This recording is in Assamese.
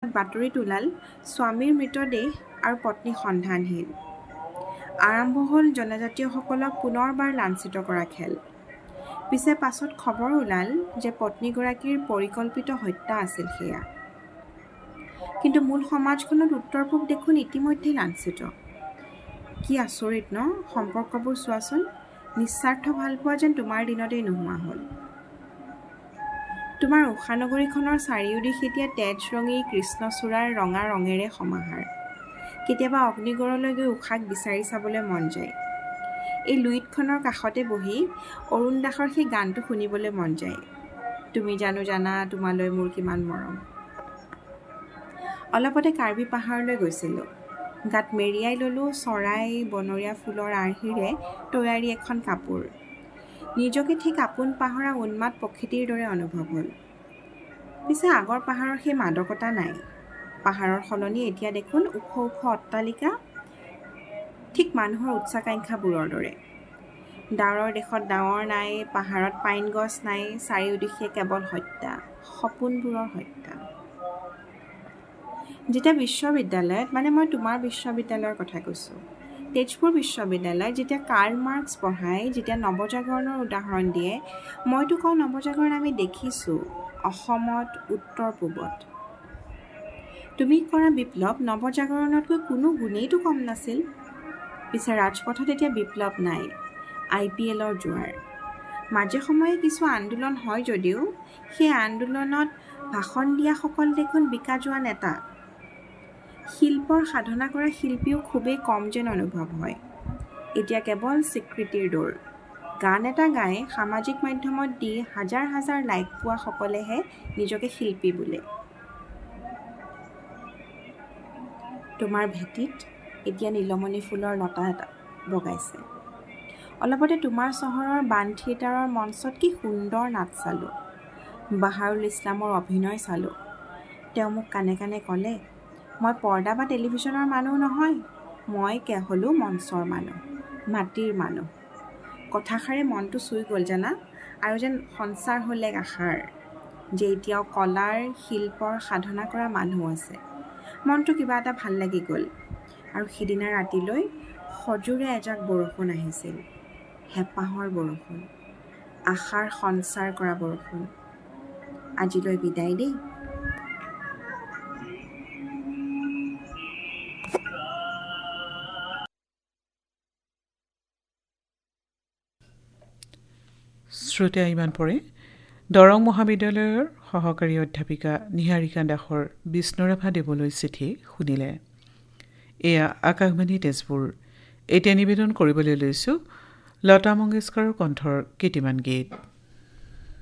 বাতৰিত ওলাল স্বামীৰ মৃতদেহ আৰু পত্নী সন্ধানহীন। আৰম্ভ হ'ল জনজাতীয়সকলক পুনৰবাৰ লাঞ্ছিত কৰা খেল। পিছে পাছত খবৰ ওলাল যে পত্নীগৰাকীৰ পৰিকল্পিত হত্যা আছিল সেয়া। কিন্তু মূল সমাজখনত উত্তৰ পূব দেখোন ইতিমধ্যে লাঞ্ছিত। কি আচৰিত ন? সম্পৰ্কবোৰ চোৱাচোন, নিস্বাৰ্থ ভালপোৱা যেন তোমাৰ দিনতেই নোহোৱা হ'ল। তোমাৰ উষানগৰীখনৰ চাৰিওদিশ এতিয়া তেজৰঙী কৃষ্ণচূড়াৰ ৰঙা ৰঙেৰে সমাহাৰ। কেতিয়াবা অগ্নিগড়লৈ গৈ উষাক বিচাৰি চাবলৈ মন যায়। এই লুইতখনৰ কাষতে বহি অৰুণ দাসৰ সেই গানটো শুনিবলৈ মন যায়, তুমি জানো জানা তোমালৈ মোৰ কিমান মৰম। অলপতে কাৰ্বি পাহাৰলৈ গৈছিলোঁ। গাত মেৰিয়াই ল'লোঁ চৰাই বনৰীয়া ফুলৰ আৰ্হিৰে তৈয়াৰী এখন কাপোৰ। নিজকে ঠিক আপোন পাহৰা উন্মাদ প্ৰকৃতিৰ দৰে অনুভৱ হ'ল। পিছে আগৰ পাহাৰৰ সেই মাদকতা নাই। পাহাৰৰ সলনি এতিয়া দেখোন ওখ ওখ অট্টালিকা, ঠিক মানুহৰ উচ্চাকাংক্ষাবোৰৰ দৰে। ডাৱৰৰ দেশত ডাৱৰ নাই, পাহাৰত পাইন গছ নাই, চাৰিওদিশে কেৱল হত্যা, সপোনবোৰৰ হত্যা। যেতিয়া বিশ্ববিদ্যালয়ত, মানে মই তোমাৰ বিশ্ববিদ্যালয়ৰ কথা কৈছোঁ, তেজপুৰ বিশ্ববিদ্যালয়ত যেতিয়া কাৰ্ল মাৰ্কছ পঢ়ায়, যেতিয়া নৱজাগৰণৰ উদাহৰণ দিয়ে, মইতো কওঁ নৱজাগৰণ আমি দেখিছোঁ অসমত, উত্তৰ পূবত। তুমি কৰা বিপ্লৱ নৱজাগৰণতকৈ কোনো গুণেইতো কম নাছিল। পিছে ৰাজপথত এতিয়া বিপ্লৱ নাই, IPLৰ জোৱাৰ। মাজে সময়ে কিছু আন্দোলন হয় যদিও সেই আন্দোলনত ভাষণ দিয়াসকল দেখোন বিকা যোৱা নেতা। শিল্পৰ সাধনা কৰা শিল্পীও খুবেই কম যেন অনুভৱ হয়। এতিয়া কেৱল স্বীকৃতিৰ দৌৰ। গান এটা গাই সামাজিক মাধ্যমত দি হাজাৰ হাজাৰ লাইক পোৱা সকলেহে নিজকে শিল্পী বোলে। তোমাৰ ভেটিত এতিয়া নীলমণি ফুলৰ লতা এটা বগাইছে। অলপতে তোমাৰ চহৰৰ বাণ থিয়েটাৰৰ মঞ্চত কি সুন্দৰ নাট চালোঁ। বাহাৰুল ইছলামৰ অভিনয় চালোঁ। তেওঁ মোক কাণে কাণে ক'লে, মই পৰ্দা বা টেলিভিছনৰ মানুহ নহয়, মই হ'লোঁ মঞ্চৰ মানুহ, মাটিৰ মানুহ। কথাষাৰে মনটো চুই গ'ল জানা, আৰু যেন সঞ্চাৰ হ'ল এক আশাৰ যে এতিয়াও কলাৰ শিল্পৰ সাধনা কৰা মানুহ আছে। মনটো কিবা এটা ভাল লাগি গ'ল। আৰু সিদিনা ৰাতিলৈ সজোৰে এজাক বৰষুণ আহিছিল, হেঁপাহৰ বৰষুণ, আশাৰ সঞ্চাৰ কৰা বৰষুণ। আজিলৈ বিদায় দেই। শ্ৰোতা ইমান পৰে দৰং মহাবিদ্যালয়ৰ সহকাৰী অধ্যাপিকা নিহাৰিকা দাসৰ বিষ্ণুৰাভা দেৱলৈ চিঠি শুনিলে। এয়া আকাশবাণী তেজপুৰ। এতিয়া নিবেদন কৰিবলৈ লৈছোঁ লতা মংগেশকাৰৰ কণ্ঠৰ কেইটিমান গীত।